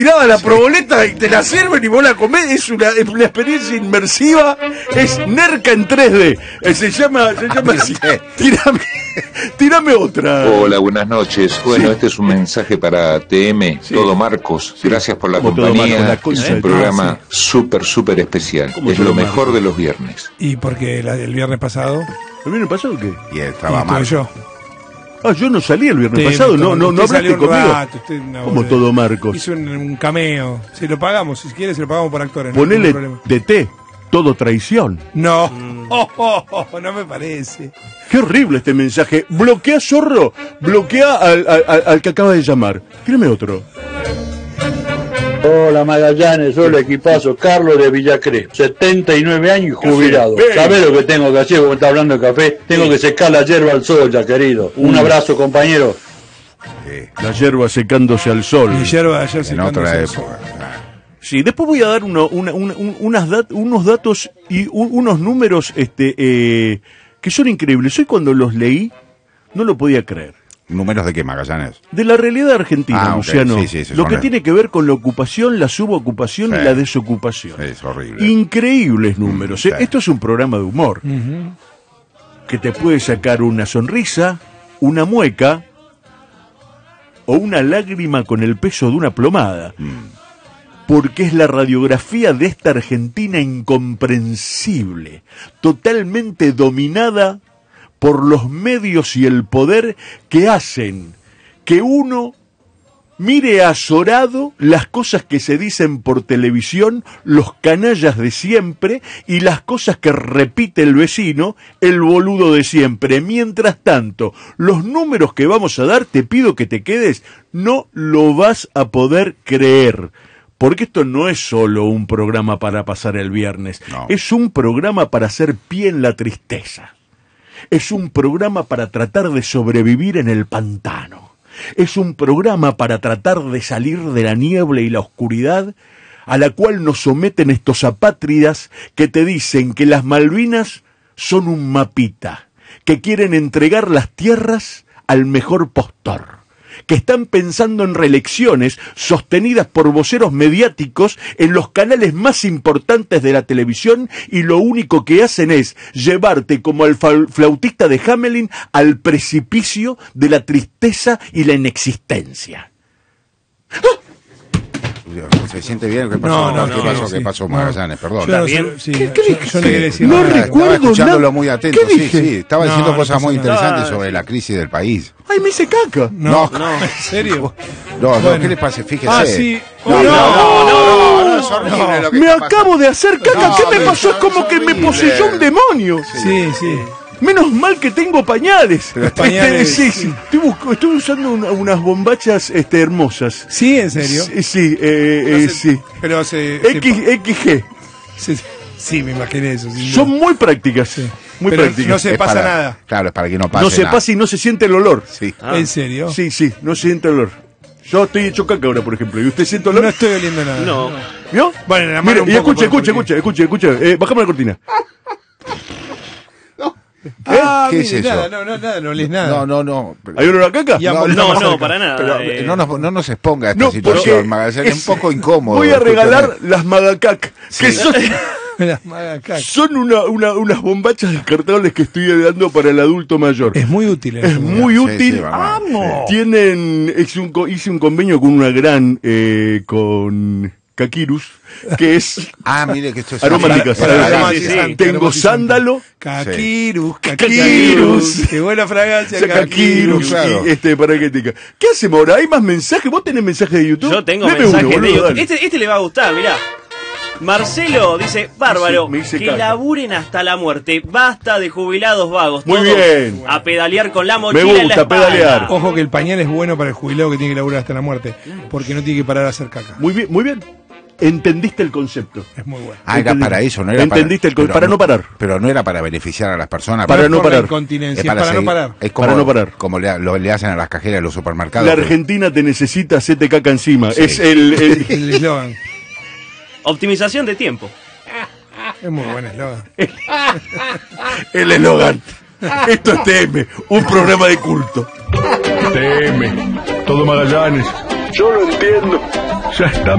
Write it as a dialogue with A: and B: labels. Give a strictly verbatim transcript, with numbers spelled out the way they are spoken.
A: tiraba la proboleta y te la sirven y vos la comés. Es una, es una experiencia inmersiva. Es Nerca en tres D. Eh, se llama, se llama así. Tírame, tírame otra.
B: Hola, buenas noches. Bueno,
A: Sí.
B: este es un mensaje para T M,
A: Sí.
B: Todo Marcos.
A: Sí.
B: Gracias por la
A: Como Todo
B: compañía.
A: Marcos, la concha
B: Es
A: de
B: un
A: tu-
B: programa
A: Ah,
B: súper, súper especial.
A: Como
B: Es
A: Todo
B: lo mejor
A: Marcos.
B: de los viernes.
C: ¿Y porque la, el viernes pasado?
A: ¿El viernes pasado qué?
D: Y
C: Y
D: estaba
C: estuve
D: mal.
C: yo.
A: Ah, yo no salí el viernes
C: Usted
A: pasado.
C: me
A: No,
C: tomó-
A: no, no
C: usted
A: hablaste
C: salió un
A: conmigo.
C: rato, usted una
A: Como
C: boludez.
A: Todo Marcos.
C: Hizo un, un cameo. Si lo pagamos, si quiere, se lo pagamos por actores. No hay
A: Ponele
C: ningún problema.
A: D T. Todo traición.
C: No, oh, oh, oh, no me parece.
A: Qué horrible este mensaje. Bloquea, zorro. Bloquea al, al, al- al que acaba de llamar. Tírame otro.
E: Hola Magallanes, hola equipazo, Carlos de Villacrés, setenta y nueve años y jubilado.
A: Bien.
E: ¿Sabés lo que tengo que hacer cuando está hablando de café? Tengo que secar la hierba al sol, ya querido. Un abrazo, compañero.
A: La hierba secándose al sol.
C: Mi yerba ayer se
D: En otra época.
A: Sí, después voy a dar uno, una- una- un- unas dat- unos datos y un- unos números este, eh, que son increíbles. Hoy cuando los leí, no lo podía creer.
D: ¿Números de qué, Magallanes?
A: De la realidad argentina,
D: Ah, ok.
A: Luciano.
D: Sí, sí, sí,
A: lo
D: son
A: que
D: re-
A: tiene que ver con la ocupación, la subocupación
D: Sí.
A: y la desocupación.
D: Es horrible.
A: Increíbles números.
D: Mm,
A: ¿eh?
D: sí.
A: Esto es un programa de humor
C: Ujú.
A: que te puede sacar una sonrisa, una mueca o una lágrima con el peso de una plomada. Porque es la radiografía de esta Argentina incomprensible, totalmente dominada por los medios y el poder que hacen que uno mire azorado las cosas que se dicen por televisión, los canallas de siempre y las cosas que repite el vecino, el boludo de siempre. Mientras tanto, los números que vamos a dar, te pido que te quedes, no lo vas a poder creer. Porque esto no es solo un programa para pasar el viernes,
D: No.
A: es un programa para hacer pie en la tristeza. Es un programa para tratar de sobrevivir en el pantano. Es un programa para tratar de salir de la niebla y la oscuridad a la cual nos someten estos apátridas que te dicen que las Malvinas son un mapita, que quieren entregar las tierras al mejor postor, que están pensando en reelecciones sostenidas por voceros mediáticos en los canales más importantes de la televisión y lo único que hacen es llevarte como al fa- flautista de Hamelin al precipicio de la tristeza y la inexistencia.
D: ¿Se siente bien? ¿Qué pasó?
C: No, no,
D: ¿Qué
C: no,
D: pasó?
C: sí.
D: ¿Qué pasó,
C: No.
D: Magallanes? Perdón.
C: Yo no
F: bien?
C: sé, sí,
A: ¿Qué-
C: yo-
A: qué
C: yo,
A: dije?
C: no quería decir
A: No
C: nada.
D: Estaba
A: recuerdo
D: escuchándolo
A: nada.
D: muy atento.
A: ¿Qué
D: Sí,
A: dije?
D: sí. Estaba
C: No,
D: diciendo
C: no
D: cosas
C: pasa
D: muy
C: nada.
D: interesantes
F: No,
D: sobre la crisis del país.
A: ¡Ay, me hice caca!
C: No,
D: No.
C: no, ¿en serio?
D: No, no,
C: Bueno.
D: ¿qué le pasa? Fíjese.
C: Ah, sí.
D: No,
C: Uy,
D: no, no, no, no, es
C: no.
D: horrible lo que
A: Me
D: está
A: acabo
D: pasando.
A: de hacer caca.
D: No,
A: ¿Qué me
D: pero
A: pasó? Es
D: eso
A: como
D: es
A: que me
D: horrible.
A: poseyó un demonio.
C: Sí, sí.
A: Menos mal que tengo pañales.
C: Los pañales.
A: Este, sí, sí. Estoy, busco- estoy usando una- unas bombachas este, hermosas.
C: Sí, en serio.
A: Sí, sí, eh,
C: No
A: eh,
C: se-
A: sí.
C: Pero se, se-
A: X, X G.
C: se- sí, me imaginé eso. sin
A: Son
C: duda.
A: muy prácticas. Muy
C: Pero
A: prácticas.
C: no se
D: Es
C: pasa
D: para-
C: nada.
D: Claro, es para que no pase
A: No se
D: nada.
A: pasa y no se siente el olor.
D: Sí.
F: Ah.
C: ¿En serio?
A: Sí, sí, no se siente el olor. Yo estoy hecho caca ahora, por ejemplo. ¿Y usted siente olor?
C: No estoy oliendo nada.
F: No.
A: ¿Vio?
C: Bueno, la
A: Mire,
C: mano un
A: y
C: poco
A: escuche,
C: por-
A: escuche, escuche, escuche, escuche. Eh, bajame la cortina.
C: Ah,
D: ¿Qué
C: mire,
D: es eso?
C: nada, no, no, nada, no lees nada.
D: No, no, no.
A: ¿Hay olor a caca?
C: Y a-
F: No,
C: Estamos
F: no,
C: cerca.
F: para nada.
D: Pero
F: eh,
D: no, nos, no nos exponga a esta
A: No,
D: situación,
A: porque
D: Magallanes. Es
A: es-
D: un poco incómodo.
A: Voy a
D: escúchame.
A: regalar las Magacac, que son,
C: Las magacas.
A: son una, una- unas bombachas descartables que estoy dando para el adulto mayor.
C: Es muy útil.
A: Es
C: eso.
A: muy
D: Sí,
A: útil.
D: sí, vamos.
A: Tienen, hice un, co- hice un convenio con una gran, eh, con Kakirus, que es
D: Ah, mire que esto es
A: aromáticas.
C: para- para
A: Además,
C: aromatizante,
A: tengo
C: aromatizante.
A: sándalo,
C: Kakirus,
A: Kakirus.
C: Kakirus. Qué buena fragancia,
A: Kakirus,
D: claro.
A: y este, para qué te ca- ¿Qué hacemos ahora? ¿Hay más mensajes? ¿Vos tenés mensajes de YouTube?
F: Yo tengo
A: Deme
F: mensajes
A: uno,
F: de
A: boludo,
F: YouTube.
A: dale.
F: Este, este le va a gustar, mirá. Marcelo dice, bárbaro,
A: Me hice
F: que
A: caca.
F: laburen hasta la muerte. Basta de jubilados vagos.
A: Muy
F: todos
A: bien.
F: A pedalear con la mochila
A: Me
F: en la
A: gusta
F: espalda.
A: pedalear.
C: Ojo que el pañal es bueno para el jubilado que tiene que laburar hasta la muerte. Porque no tiene que parar a hacer caca.
A: Muy bien, muy bien. Entendiste el concepto.
C: Es muy bueno.
D: Ah, era
A: Entendí.
D: para eso, no era
A: Entendiste el
D: para...
A: con- para no parar.
D: Pero no era para beneficiar a las personas.
A: Para
C: No
A: no
C: es por la
A: parar.
C: incontinencia, es para, no
D: seguir-
C: parar.
D: Es como,
A: Para no parar.
D: Como le, lo- le hacen a las cajeras de los supermercados.
A: La
D: que-
A: Argentina te necesita, hacete caca encima.
D: Sí.
A: Es el, el-
C: El eslogan.
F: Optimización de tiempo.
C: Es muy buen eslogan.
A: el eslogan. Esto es T M, un programa de culto. T M, todo Magallanes,
G: Yo lo entiendo.
H: Ya está